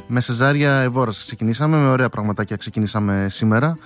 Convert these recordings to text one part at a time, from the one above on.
Με σεζάρια ευόρας ξεκινήσαμε, με ωραία πραγματάκια ξεκινήσαμε σήμερα.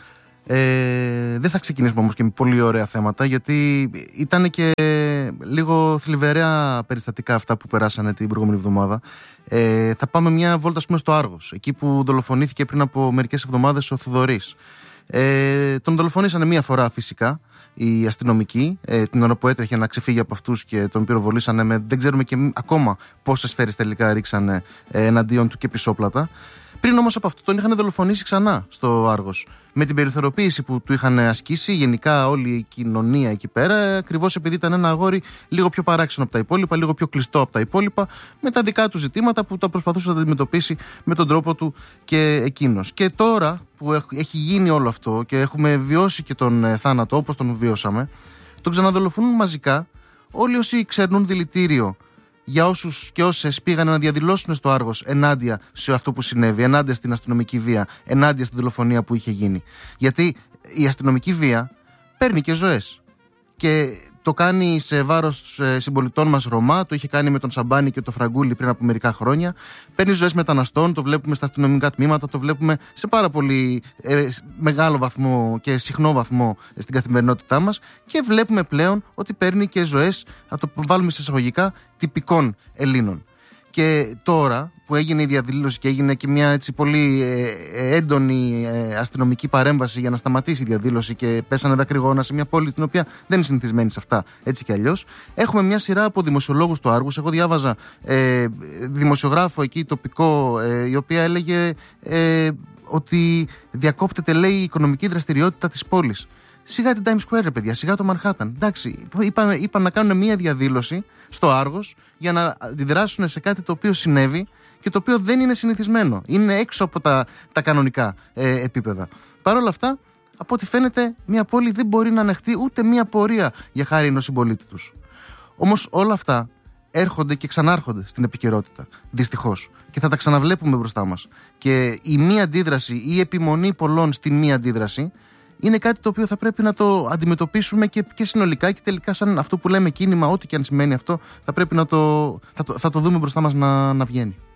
Δεν θα ξεκινήσουμε όμως και με πολύ ωραία θέματα, γιατί ήταν και λίγο θλιβερά περιστατικά αυτά που περάσανε την προηγούμενη εβδομάδα. Θα πάμε μια βόλτα, ας πούμε, στο Άργος, εκεί που δολοφονήθηκε πριν από μερικές εβδομάδες ο Θοδωρής. Τον δολοφονήσανε μία φορά φυσικά οι αστυνομικοί, την ώρα που έτρεχε να ξεφύγει από αυτούς, και τον πυροβολήσανε με δεν ξέρουμε και ακόμα πόσες σφαίρες τελικά ρίξανε εναντίον του και πισόπλατα. Πριν όμως από αυτό τον είχαν δολοφονήσει ξανά στο Άργος, με την περιθωριοποίηση που του είχαν ασκήσει γενικά όλη η κοινωνία εκεί πέρα, ακριβώς επειδή ήταν ένα αγόρι λίγο πιο παράξενο από τα υπόλοιπα, λίγο πιο κλειστό από τα υπόλοιπα, με τα δικά του ζητήματα που τα προσπαθούσε να τα αντιμετωπίσει με τον τρόπο του και εκείνος. Και τώρα που έχει γίνει όλο αυτό και έχουμε βιώσει και τον θάνατο όπως τον βιώσαμε, τον ξαναδολοφονούν μαζικά όλοι όσοι ξερνούν δηλητήριο για όσους και όσες πήγαν να διαδηλώσουν στο Άργος ενάντια σε αυτό που συνέβη, ενάντια στην αστυνομική βία, ενάντια στην δολοφονία που είχε γίνει. Γιατί η αστυνομική βία παίρνει και ζωές. Και το κάνει σε βάρος συμπολιτών μας Ρωμά, το είχε κάνει με τον Σαμπάνη και τον Φραγκούλη πριν από μερικά χρόνια. Παίρνει ζωές μεταναστών, το βλέπουμε στα αστυνομικά τμήματα, το βλέπουμε σε πάρα πολύ μεγάλο βαθμό και συχνό βαθμό στην καθημερινότητά μας. Και βλέπουμε πλέον ότι παίρνει και ζωές, να το βάλουμε σε εισαγωγικά, τυπικών Ελλήνων. Και τώρα που έγινε η διαδήλωση και έγινε και μια έτσι πολύ έντονη αστυνομική παρέμβαση για να σταματήσει η διαδήλωση και πέσανε δακρυγόνα σε μια πόλη την οποία δεν είναι συνηθισμένη σε αυτά έτσι κι αλλιώς, έχουμε μια σειρά από δημοσιολόγους του Άργους. Εγώ διάβαζα δημοσιογράφο εκεί τοπικό, η οποία έλεγε ότι διακόπτεται, λέει, η οικονομική δραστηριότητα της πόλης. Σιγά την Times Square, παιδιά, σιγά το Manhattan. Εντάξει, είπαν να κάνουν μια διαδήλωση στο Άργος για να αντιδράσουν σε κάτι το οποίο συνέβη και το οποίο δεν είναι συνηθισμένο. Είναι έξω από τα κανονικά επίπεδα. Παρ' όλα αυτά, από ό,τι φαίνεται, μια πόλη δεν μπορεί να ανεχτεί ούτε μια πορεία για χάρη ενός συμπολίτη τους. Όμως όλα αυτά έρχονται και ξανάρχονται στην επικαιρότητα, δυστυχώς. Και θα τα ξαναβλέπουμε μπροστά μας. Και η μη αντίδραση ή η επιμονή πολλών στην μη αντίδραση είναι κάτι το οποίο θα πρέπει να το αντιμετωπίσουμε και συνολικά, και τελικά σαν αυτό που λέμε κίνημα, ό,τι και αν σημαίνει αυτό, θα πρέπει θα το δούμε μπροστά μας να βγαίνει.